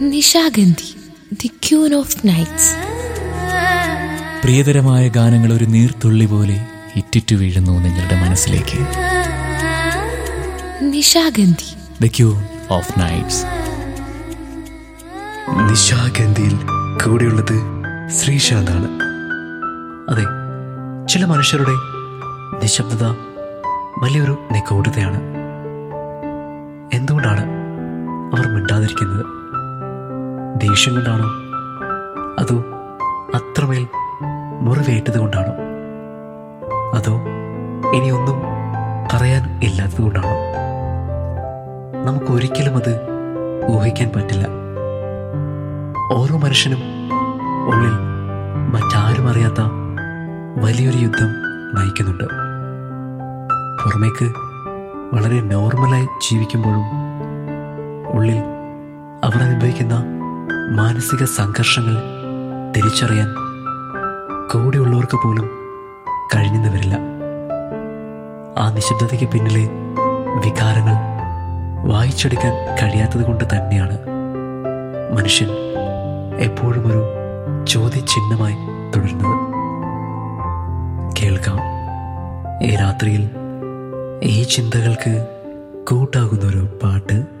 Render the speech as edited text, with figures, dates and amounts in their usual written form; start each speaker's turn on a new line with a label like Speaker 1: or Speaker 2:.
Speaker 1: Nishagandhi, the queen of nights.
Speaker 2: പ്രിയതരമായ ഗാനങ്ങൾ ഒരു നീർത്തുള്ളി പോലെ ഇറ്റിറ്റു വീഴുന്നു നിങ്ങളുടെ മനസ്സിലേക്ക്.
Speaker 1: Nishagandhi,
Speaker 2: the queen of nights.
Speaker 3: നിശാഗന്ധിയിൽ കൂടെയുള്ളത് ശ്രീശാന്താണ്. അതെ, ചില മനുഷ്യരുടെ നിശബ്ദത വലിയൊരു നിഗൂഢതയാണ്. എന്തുകൊണ്ടാണ് അവർ മിണ്ടാതിരിക്കുന്നത്? ദേഷ്യം കൊണ്ടാണോ? അതോ അത്രമേൽ മുറിവേറ്റത് കൊണ്ടാണോ? അതോ ഇനിയൊന്നും പറയാൻ ഇല്ലാത്തത് കൊണ്ടാണോ? നമുക്കൊരിക്കലും അത് ഊഹിക്കാൻ പറ്റില്ല. ഓരോ മനുഷ്യനും ഉള്ളിൽ മറ്റാരും അറിയാത്ത വലിയൊരു യുദ്ധം നയിക്കുന്നുണ്ട്. പുറമേക്ക് വളരെ നോർമലായി ജീവിക്കുമ്പോഴും ഉള്ളിൽ അവർ അനുഭവിക്കുന്ന മാനസിക സംഘർഷങ്ങൾ തിരിച്ചറിയാൻ കൂടെയുള്ളവർക്ക് പോലും കഴിഞ്ഞെന്ന് വരില്ല. ആ നിശബ്ദതയ്ക്ക് പിന്നിലെ വികാരങ്ങൾ വായിച്ചെടുക്കാൻ കഴിയാത്തത് കൊണ്ട് തന്നെയാണ് മനുഷ്യൻ എപ്പോഴും ഒരു ചോദ്യചിഹ്നമായി തുടരുന്നത്. കേൾക്കാം, ഈ രാത്രിയിൽ ഈ ചിന്തകൾക്ക് കൂട്ടാകുന്നൊരു പാട്ട്.